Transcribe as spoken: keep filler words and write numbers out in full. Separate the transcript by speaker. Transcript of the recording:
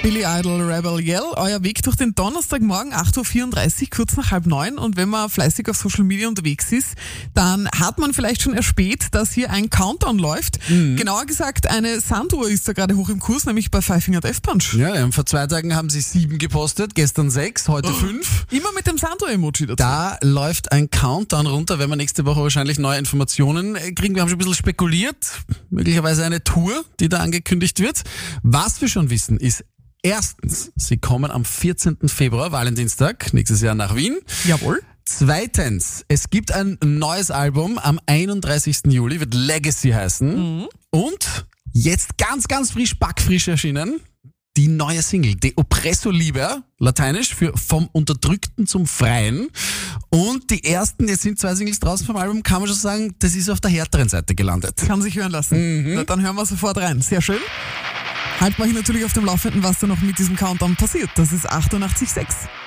Speaker 1: Billy Idol, Rebel Yell, euer Weg durch den Donnerstagmorgen, acht Uhr vierunddreißig, kurz nach halb neun. Und wenn man fleißig auf Social Media unterwegs ist, dann hat man vielleicht schon erspäht, dass hier ein Countdown läuft. Mhm. Genauer gesagt, eine Sanduhr ist da gerade hoch im Kurs, nämlich bei Five Finger Death Punch.
Speaker 2: Ja, vor zwei Tagen haben sie sieben gepostet, gestern sechs, heute oh. fünf.
Speaker 1: Immer mit dem Sanduhr-Emoji dazu.
Speaker 2: Da läuft ein Countdown runter, wenn wir nächste Woche wahrscheinlich neue Informationen kriegen. Wir haben schon ein bisschen spekuliert, möglicherweise eine Tour, die da angekündigt wird. Was wir schon wissen, ist erstens, sie kommen am vierzehnten Februar, Valentinstag, nächstes Jahr nach Wien.
Speaker 1: Jawohl.
Speaker 2: Zweitens, es gibt ein neues Album am einunddreißigsten Juli, wird Legacy heißen. Mhm. Und jetzt ganz, ganz frisch, backfrisch erschienen, die neue Single, De Oppresso Liber, lateinisch für vom Unterdrückten zum Freien. Und die ersten, jetzt sind zwei Singles draußen vom Album, kann man schon sagen, das ist auf der härteren Seite gelandet.
Speaker 1: Kann sich hören lassen. Mhm. Na, dann hören wir sofort rein. Sehr schön. Halten wir hier natürlich auf dem Laufenden, was da noch mit diesem Countdown passiert. Das ist achtundachtzig Komma sechs.